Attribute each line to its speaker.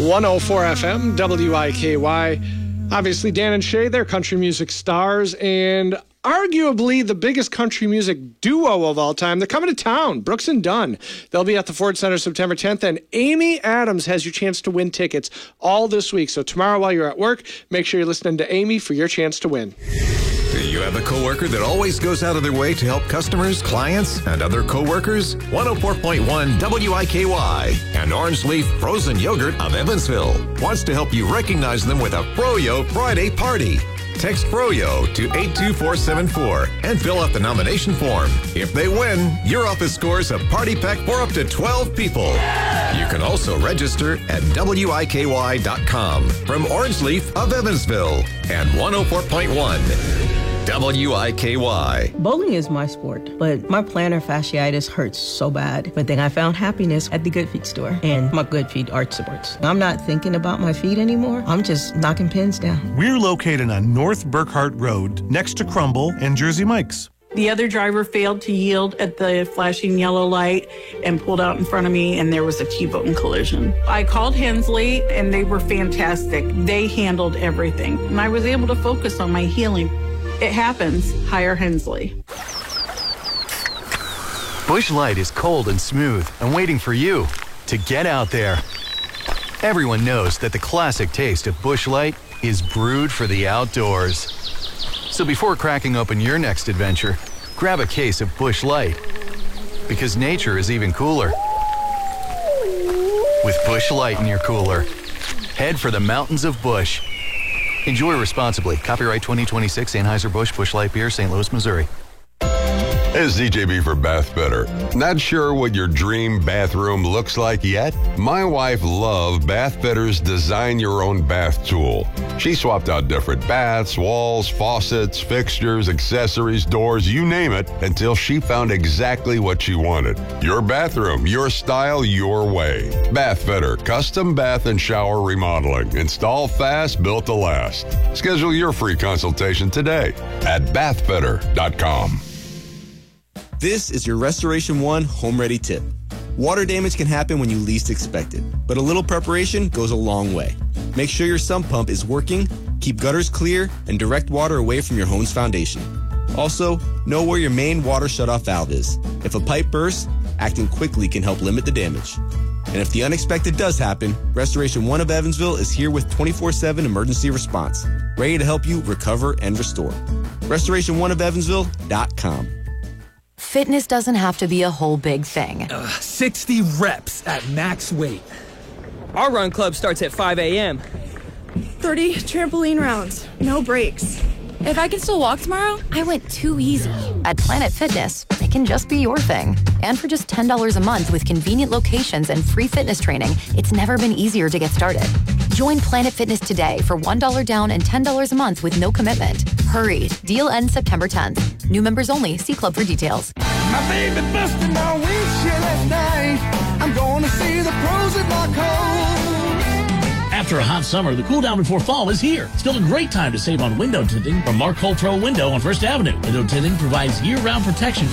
Speaker 1: 104 FM, WIKY. Obviously, Dan and Shay, they're country music stars and arguably the biggest country music duo of all time. They're coming to town, Brooks and Dunn. They'll be at the Ford Center September 10th, and Amy Adams has your chance to win tickets all this week. So tomorrow while you're at work, make sure you're listening to Amy for your chance to win.
Speaker 2: Do you have a coworker that always goes out of their way to help customers, clients, and other coworkers? 104.1 WIKY and Orange Leaf Frozen Yogurt of Evansville wants to help you recognize them with a Froyo Friday party. Text Froyo to 82474 and fill out the nomination form. If they win, your office scores a party pack for up to 12 people. You can also register at WIKY.com from Orange Leaf of Evansville and 104.1 WIKY.
Speaker 3: Bowling is my sport, but my plantar fasciitis hurts so bad. But then I found happiness at the Good Feet store and my Good Feet arch supports. I'm not thinking about my feet anymore. I'm just knocking pins down.
Speaker 4: We're located on North Burkhart Road, next to Crumble and Jersey Mike's.
Speaker 5: The other driver failed to yield at the flashing yellow light and pulled out in front of me, and there was a T-bone collision. I called Hensley, and they were fantastic. They handled everything, and I was able to focus on my healing. It happens. Hire Hensley.
Speaker 6: Busch Light is cold and smooth and waiting for you to get out there. Everyone knows that the classic taste of Busch Light is brewed for the outdoors. So before cracking open your next adventure, grab a case of Busch Light, because nature is even cooler. With Busch Light in your cooler, head for the mountains of Busch. Enjoy responsibly. Copyright 2026 Anheuser-Busch Busch Light Beer, St. Louis, Missouri.
Speaker 7: It's DJB for Bath Better. Not sure what your dream bathroom looks like yet? My wife loved Bath Better's Design Your Own Bath tool. She swapped out different baths, walls, faucets, fixtures, accessories, doors, you name it, until she found exactly what she wanted. Your bathroom, your style, your way. Bath Better, custom bath and shower remodeling. Install fast, built to last. Schedule your free consultation today at bathbetter.com.
Speaker 8: This is your Restoration One Home Ready tip. Water damage can happen when you least expect it, but a little preparation goes a long way. Make sure your sump pump is working, keep gutters clear, and direct water away from your home's foundation. Also, know where your main water shutoff valve is. If a pipe bursts, acting quickly can help limit the damage. And if the unexpected does happen, Restoration One of Evansville is here with 24/7 emergency response, ready to help you recover and restore. RestorationOneofEvansville.com.
Speaker 9: Fitness doesn't have to be a whole big thing.
Speaker 10: 60 reps at max weight. Our run club starts at 5 a.m.
Speaker 11: 30 trampoline rounds, no breaks.
Speaker 9: If I can still walk tomorrow, I went too easy. At Planet Fitness, it can just be your thing. And for just $10 a month with convenient locations and free fitness training, it's never been easier to get started. Join Planet Fitness today for $1 down and $10 a month with no commitment. Hurry, deal ends September 10th. New members only. See club for details.
Speaker 12: My baby busted my windshield last night. I'm going to see the pros at my cold.
Speaker 13: After a hot summer, the cool down before fall is here. Still a great time to save on window tinting from Mark Coltrane Window on First Avenue. Window tinting provides year-round protection